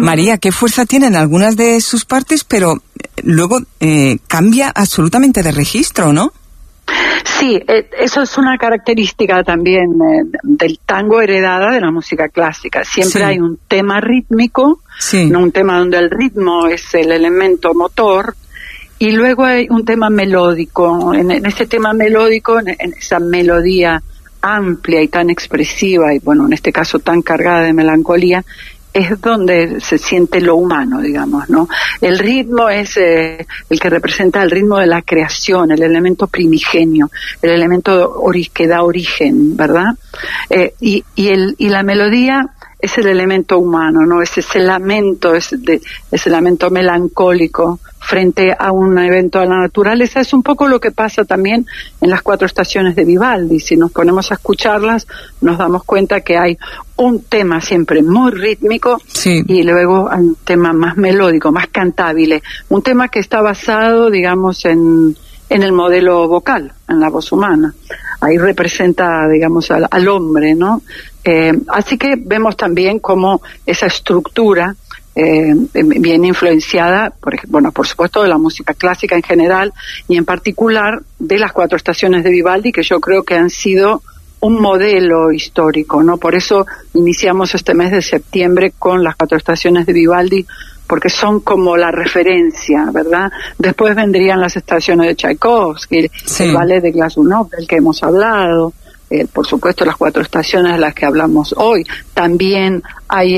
María, ¿qué fuerza tienen algunas de sus partes, pero luego cambia absolutamente de registro, ¿no? Sí, eso es una característica también del tango heredada de la música clásica. Siempre hay un tema rítmico, ¿no? Un tema donde el ritmo es el elemento motor, y luego hay un tema melódico. En ese tema melódico, en esa melodía amplia y tan expresiva, y bueno, en este caso tan cargada de melancolía, es donde se siente lo humano, digamos, ¿no? El ritmo es el que representa el ritmo de la creación, el elemento primigenio, el elemento que da origen, ¿verdad? Y la melodía es el elemento humano, ¿no? Es ese lamento, ese lamento melancólico frente a un evento de la naturaleza. Es un poco lo que pasa también en las 4 estaciones de Vivaldi. Si nos ponemos a escucharlas, nos damos cuenta que hay un tema siempre muy rítmico y luego hay un tema más melódico, más cantable. Un tema que está basado, digamos, en el modelo vocal, en la voz humana. Ahí representa, digamos, al hombre, ¿no? Así que vemos también cómo esa estructura viene influenciada, por supuesto, de la música clásica en general y en particular de las 4 estaciones de Vivaldi, que yo creo que han sido un modelo histórico, ¿no? Por eso iniciamos este mes de septiembre con las 4 estaciones de Vivaldi, porque son como la referencia, ¿verdad? Después vendrían las estaciones de Tchaikovsky, el ballet de Glazunov, del que hemos hablado, por supuesto las 4 estaciones de las que hablamos hoy. También hay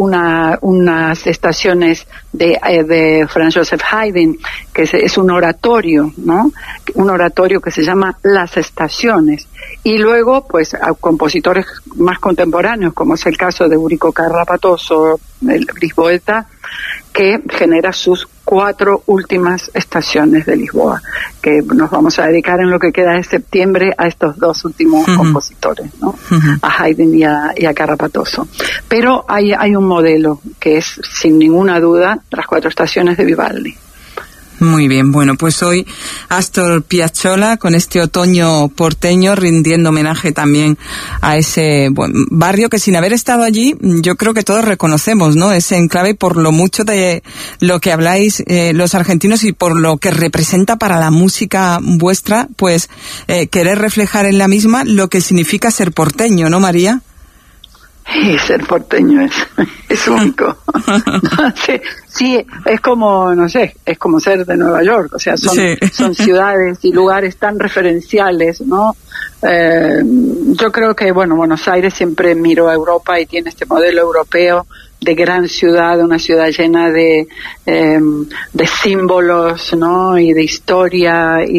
unas estaciones de Franz Joseph Haydn, que es un oratorio, ¿no? Un oratorio que se llama Las Estaciones. Y luego, pues, a compositores más contemporáneos, como es el caso de Eurico Carrapatoso, el Lisboeta, que genera sus 4 últimas estaciones de Lisboa, que nos vamos a dedicar en lo que queda de septiembre a estos 2 últimos compositores, ¿no? A Haydn y a Carrapatoso. Pero hay un modelo que es, sin ninguna duda, las 4 estaciones de Vivaldi. Muy bien, bueno, pues hoy Astor Piazzolla con este otoño porteño, rindiendo homenaje también a ese barrio que, sin haber estado allí, yo creo que todos reconocemos, ¿no? Ese enclave, por lo mucho de lo que habláis los argentinos y por lo que representa para la música vuestra, pues querer reflejar en la misma lo que significa ser porteño, ¿no, María? Sí, ser porteño es único. Sí, es como, no sé, es como ser de Nueva York, o sea, son ciudades y lugares tan referenciales, ¿no? Yo creo que, Buenos Aires siempre miró a Europa y tiene este modelo europeo de gran ciudad, una ciudad llena de símbolos, ¿no? Y de historia y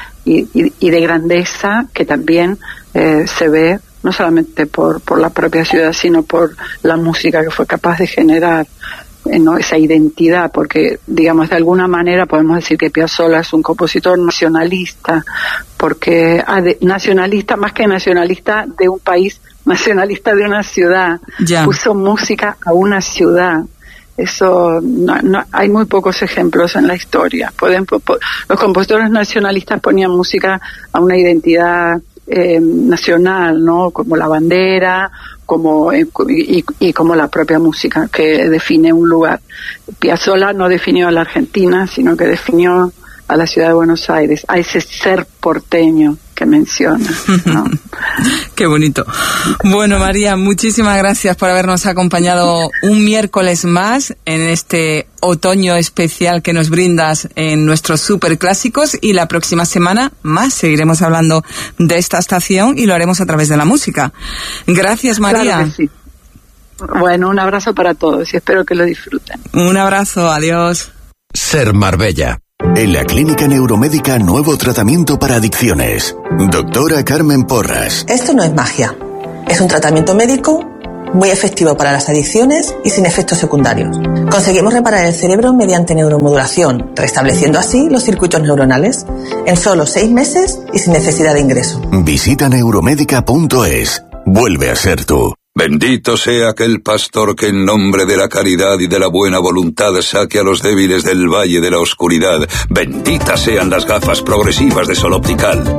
de grandeza, que también se ve no solamente por la propia ciudad, sino por la música que fue capaz de generar, ¿no? Esa identidad, porque, digamos, de alguna manera podemos decir que Piazzolla es un compositor nacionalista, porque nacionalista, más que nacionalista de un país, nacionalista de una ciudad. Puso música a una ciudad. Eso no hay muy pocos ejemplos en la historia. Los compositores nacionalistas ponían música a una identidad nacional, ¿no? Como la bandera, como la propia música que define un lugar. Piazzolla no definió a la Argentina, sino que definió a la ciudad de Buenos Aires, a ese ser porteño que menciona, ¿no? Qué bonito. Bueno, María, muchísimas gracias por habernos acompañado un miércoles más en este otoño especial que nos brindas en nuestros superclásicos, y la próxima semana más seguiremos hablando de esta estación y lo haremos a través de la música. Gracias, María. Claro que sí. Bueno, un abrazo para todos y espero que lo disfruten. Un abrazo, adiós. Ser Marbella. En la Clínica Neuromédica, nuevo tratamiento para adicciones. Doctora Carmen Porras. Esto no es magia. Es un tratamiento médico muy efectivo para las adicciones y sin efectos secundarios. Conseguimos reparar el cerebro mediante neuromodulación, restableciendo así los circuitos neuronales en solo 6 meses y sin necesidad de ingreso. Visita neuromédica.es. Vuelve a ser tú. Bendito sea aquel pastor que en nombre de la caridad y de la buena voluntad saque a los débiles del valle de la oscuridad. Benditas sean las gafas progresivas de Sol Optical.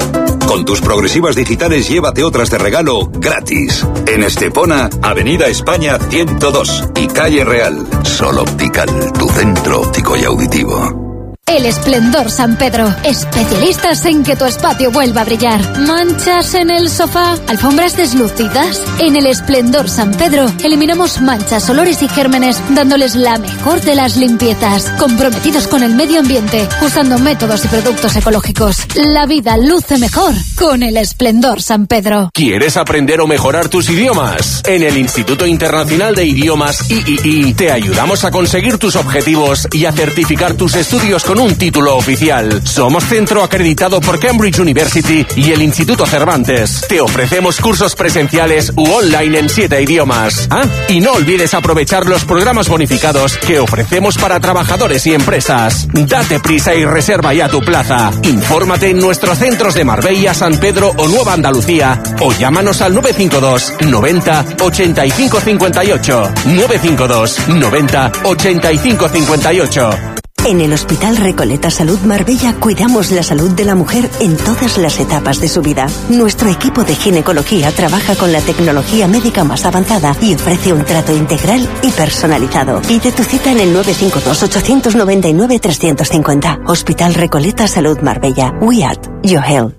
Con tus progresivas digitales llévate otras de regalo gratis. En Estepona, Avenida España 102 y Calle Real. Sol Optical, tu centro óptico y auditivo. El Esplendor San Pedro. Especialistas en que tu espacio vuelva a brillar. ¿Manchas en el sofá? ¿Alfombras deslucidas? En el Esplendor San Pedro eliminamos manchas, olores y gérmenes, dándoles la mejor de las limpiezas. Comprometidos con el medio ambiente, usando métodos y productos ecológicos. La vida luce mejor con el Esplendor San Pedro. ¿Quieres aprender o mejorar tus idiomas? En el Instituto Internacional de Idiomas III te ayudamos a conseguir tus objetivos y a certificar tus estudios con un título oficial. Somos centro acreditado por Cambridge University y el Instituto Cervantes. Te ofrecemos cursos presenciales u online en 7 idiomas. Y no olvides aprovechar los programas bonificados que ofrecemos para trabajadores y empresas. Date prisa y reserva ya tu plaza. Infórmate en nuestros centros de Marbella, San Pedro o Nueva Andalucía o llámanos al 952 90 85 58. 952 90 85 58. En el Hospital Recoleta Salud Marbella cuidamos la salud de la mujer en todas las etapas de su vida. Nuestro equipo de ginecología trabaja con la tecnología médica más avanzada y ofrece un trato integral y personalizado. Pide tu cita en el 952-899-350. Hospital Recoleta Salud Marbella. We at your health.